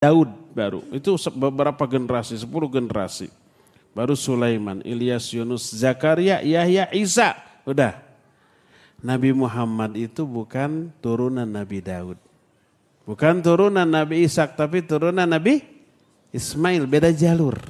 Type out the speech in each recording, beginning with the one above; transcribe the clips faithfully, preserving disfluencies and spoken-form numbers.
Daud baru. Itu beberapa generasi, sepuluh generasi. Baru Sulaiman, Ilyas, Yunus, Zakaria, Yahya, Isa. Udah. Nabi Muhammad itu bukan turunan Nabi Daud. Bukan turunan Nabi Ishak, tapi turunan Nabi Ismail. Beda jalur.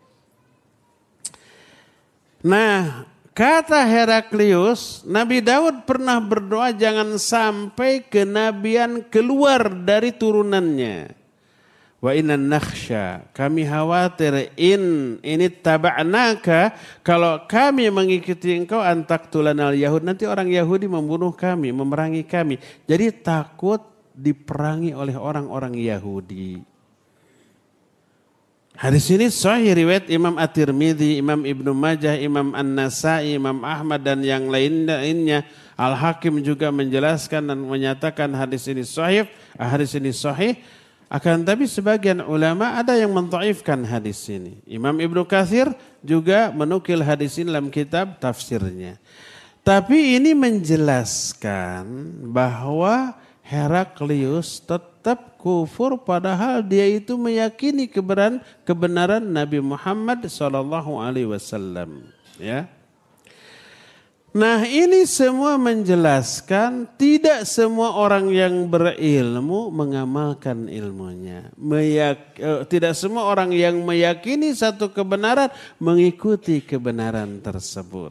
Nah, kata Heraklius, Nabi Daud pernah berdoa jangan sampai kenabian keluar dari turunannya. Wa inna nakhsha, kami khawatir in ini taba'naka, kalau kami mengikuti engkau antak tulanal Yahud, nanti orang Yahudi membunuh kami, memerangi kami. Jadi takut diperangi oleh orang-orang Yahudi. Hadis ini sahih riwayat Imam At-Tirmidzi, Imam Ibnu Majah, Imam An-Nasai, Imam Ahmad dan yang lain-lainnya. Al-Hakim juga menjelaskan dan menyatakan hadis ini sahih, hadis ini sahih. Akan tapi sebagian ulama ada yang mendhaifkan hadis ini. Imam Ibnu Katsir juga menukil hadis ini dalam kitab tafsirnya. Tapi ini menjelaskan bahwa Heraklius tetap kufur padahal dia itu meyakini kebenaran kebenaran Nabi Muhammad shallallahu alaihi wasallam. Ya. Nah ini semua menjelaskan tidak semua orang yang berilmu mengamalkan ilmunya. Meyak, tidak semua orang yang meyakini satu kebenaran mengikuti kebenaran tersebut.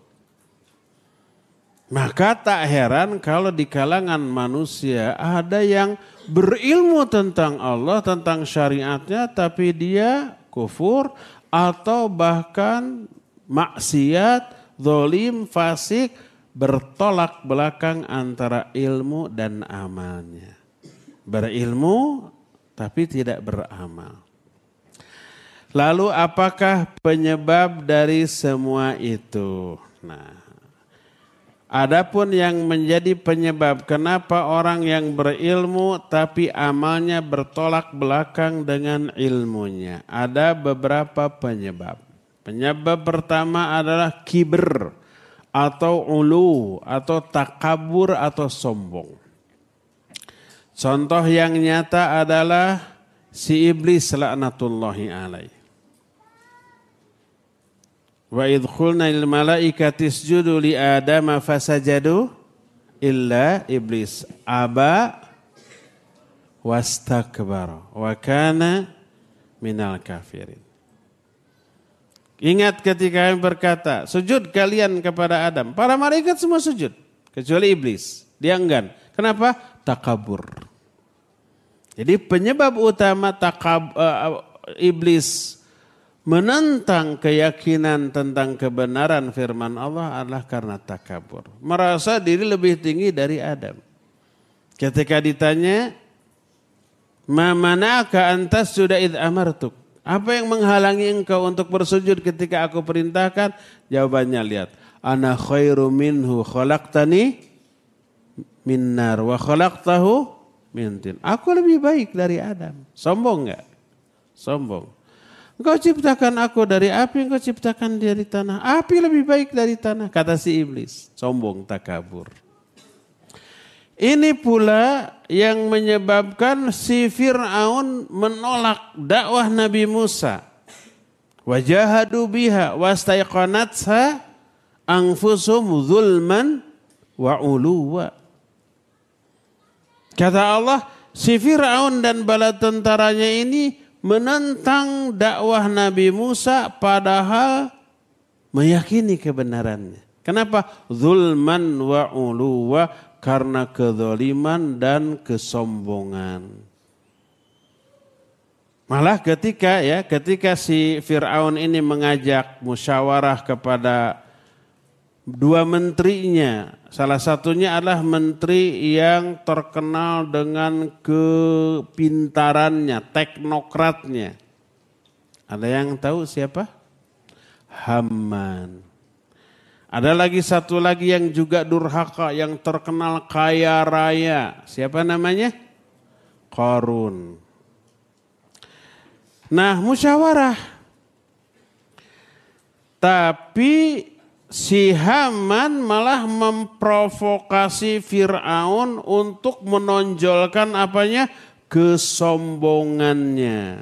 Maka tak heran kalau di kalangan manusia ada yang berilmu tentang Allah, tentang syariatnya tapi dia kufur atau bahkan maksiat, zalim, fasik, bertolak belakang antara ilmu dan amalnya. Berilmu tapi tidak beramal. Lalu apakah penyebab dari semua itu? Nah, adapun yang menjadi penyebab kenapa orang yang berilmu tapi amalnya bertolak belakang dengan ilmunya, ada beberapa penyebab. Penyebab pertama adalah kibr atau ulu atau takabur atau sombong. Contoh yang nyata adalah si iblis laknatullahi alaih. Wa idh qulna lil malaikati isjudu li adama fasajadu illa iblis aba wastakbara wa kana minal kafirin. Ingat ketika kami berkata, sujud kalian kepada Adam. Para malaikat semua sujud. Kecuali iblis. Dia enggan. Kenapa? Takabur. Jadi penyebab utama takab, uh, iblis menentang keyakinan tentang kebenaran firman Allah adalah karena takabur. Merasa diri lebih tinggi dari Adam. Ketika ditanya, ma mana'aka antas sudah id amartuk. Apa yang menghalangi engkau untuk bersujud ketika aku perintahkan? Jawabannya lihat. Ana khairu minhu khalaqtani min nar wa khalaqtahu min tin. Aku lebih baik dari Adam. Sombong enggak? Sombong. Engkau ciptakan aku dari api, engkau ciptakan dari tanah. Api lebih baik dari tanah, kata si iblis. Sombong, takabur. Ini pula yang menyebabkan si Fir'aun menolak dakwah Nabi Musa. Wajahadu biha wastaiqanatha anfusum zulman wa uluwa. Kata Allah, si Fir'aun dan bala tentaranya ini menentang dakwah Nabi Musa padahal meyakini kebenarannya. Kenapa? Zulman wa uluwa. Karena kezaliman dan kesombongan. Malah ketika ya, ketika si Fir'aun ini mengajak musyawarah kepada dua menterinya, salah satunya adalah menteri yang terkenal dengan kepintarannya, teknokratnya. Ada yang tahu siapa? Haman. Ada lagi satu lagi yang juga durhaka, yang terkenal kaya raya. Siapa namanya? Qarun. Nah, musyawarah. Tapi si Haman malah memprovokasi Fir'aun untuk menonjolkan apanya? kesombongannya.